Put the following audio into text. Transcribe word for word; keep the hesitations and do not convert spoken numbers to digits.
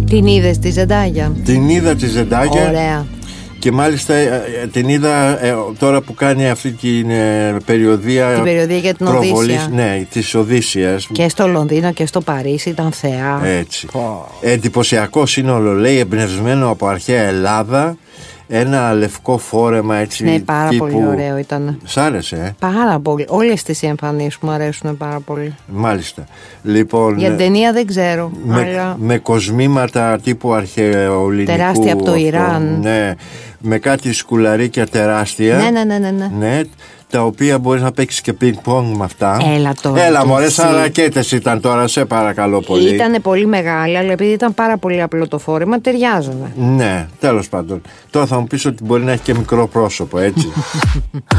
Την είδες τη Ζεντάγια? Την είδα τη Ζεντάγια. Ωραία. Και μάλιστα την είδα ε, τώρα που κάνει αυτή την ε, περιοδία, την περιοδία για την προβολής, Οδύσσια. Ναι, της Οδύσσιας. Και στο Λονδίνο και στο Παρίσι ήταν θεά. Έτσι. Oh. Εντυπωσιακό σύνολο, λέει, εμπνευσμένο από αρχαία Ελλάδα. Ένα λευκό φόρεμα, έτσι. Ναι, πάρα τύπου... πολύ ωραίο ήταν. Σ' άρεσε, ε? Πάρα πολύ. Όλες τις εμφανίσεις μου αρέσουν πάρα πολύ. Μάλιστα. Λοιπόν, για την ταινία δεν ξέρω. Με, αλλά... με κοσμήματα τύπου αρχαιοελληνικού. Τεράστια από το αυτό, Ιράν. Ναι. Με κάτι σκουλαρίκια τεράστια. Ναι, ναι, ναι, ναι, ναι. ναι τα οποία μπορείς να παίξεις και πινκ-πονγκ με αυτά. Έλα τώρα. Έλα μωρέ, σαν ρακέτες ήταν τώρα, σε παρακαλώ πολύ. Ήτανε πολύ μεγάλη, αλλά επειδή ήταν πάρα πολύ απλό το φόρεμα, ταιριάζανε. Ναι, τέλος πάντων. Τώρα θα μου πεις ότι μπορεί να έχει και μικρό πρόσωπο, έτσι.